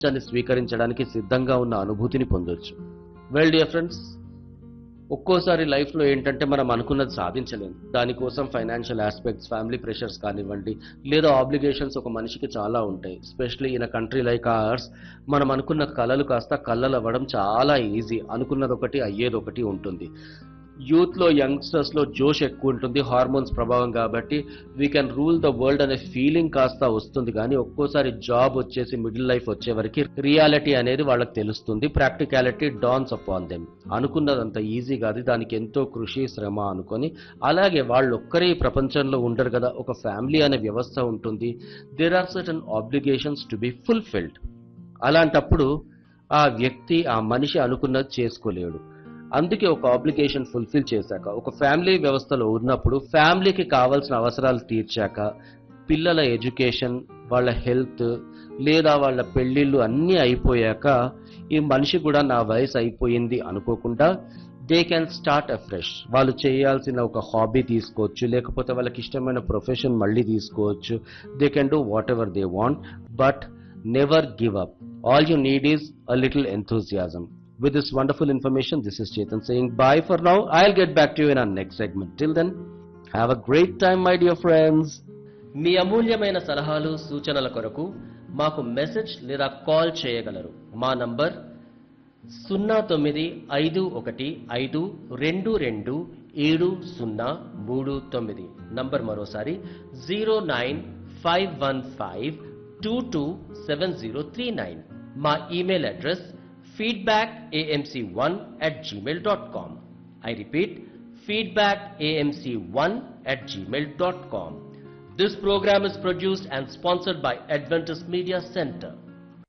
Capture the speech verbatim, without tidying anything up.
దాన్ని స్వీకరించడానికి సిద్ధంగా ఉన్న అనుభూతిని పొందొచ్చు. వెల్ డియర్ ఫ్రెండ్స్, ఒక్కోసారి లైఫ్లో ఏంటంటే మనం అనుకున్నది సాధించలేము. దానికోసం ఫైనాన్షియల్ ఆస్పెక్ట్స్, ఫ్యామిలీ ప్రెషర్స్ కానివ్వండి, లేదా ఆబ్లిగేషన్స్ ఒక మనిషికి చాలా ఉంటాయి. Especially in a country like ఆర్స్ మనం అనుకున్న కలలు కాస్త కళ్ళలు అవ్వడం చాలా ఈజీ. అనుకున్నది ఒకటి అయ్యేది ఒకటి ఉంటుంది. యూత్ లో, యంగ్స్టర్స్ లో జోష్ ఎక్కువ ఉంటుంది, హార్మోన్స్ ప్రభావం కాబట్టి we can rule the world అనే ఫీలింగ్ కాస్త వస్తుంది. కానీ ఒక్కోసారి జాబ్ వచ్చేసి మిడిల్ లైఫ్ వచ్చే వరకు రియాలిటీ అనేది వాళ్ళకి తెలుస్తుంది. Practicality dance upon them. అనుకున్నదంత easy కాదు, దానికి ఎంతో కృషి, శ్రమ అనుకొని. అలాగే వాళ్ళు ఒక్కరే ఈ ప్రపంచంలో ఉండరు కదా, ఒక ఫ్యామిలీ అనే వ్యవస్థ ఉంటుంది. There are certain obligations to be fulfilled. అలాంటప్పుడు ఆ వ్యక్తి, ఆ మనిషి అనుకున్నది చేసుకోలేడు. అందుకే ఒక ఆబ్లిగేషన్ ఫుల్ఫిల్ చేశాక, ఒక ఫ్యామిలీ వ్యవస్థలో ఉన్నప్పుడు ఫ్యామిలీకి కావాల్సిన అవసరాలు తీర్చాక, పిల్లల ఎడ్యుకేషన్, వాళ్ళ హెల్త్, లేదా వాళ్ళ పెళ్ళిళ్ళు అన్నీ అయిపోయాక ఈ మనిషి కూడా నా వయసు అయిపోయింది అనుకోకుండా దే కెన్ స్టార్ట్ అఫ్రెష్. వాళ్ళు చేయాల్సిన ఒక హాబీ తీసుకోవచ్చు, లేకపోతే వాళ్ళకి ఇష్టమైన ప్రొఫెషన్ మళ్ళీ తీసుకోవచ్చు. They can do what ever they want, but never give up. All you need is a little enthusiasm. With this wonderful information, this is Chetan saying bye for now. I'll get back to you in our next segment. Till then, have a great time, my dear friends. మీ అమూల్యమైన సలహాలు, సూచనల కొరకు మాకు message లేదా call చేయగలరు. మా number సున్నా తొమ్మిది ఐదు ఒకటి ఐదు రెండు రెండు ఏడు సున్నా మూడు తొమ్మిది. నంబర్ మరోసారి zero nine five one five two two seven zero three nine. మా email address feedback a m c one at gmail dot com. I repeat, feedback a m c one at gmail dot com. This program is produced and sponsored by Adventist Media Center.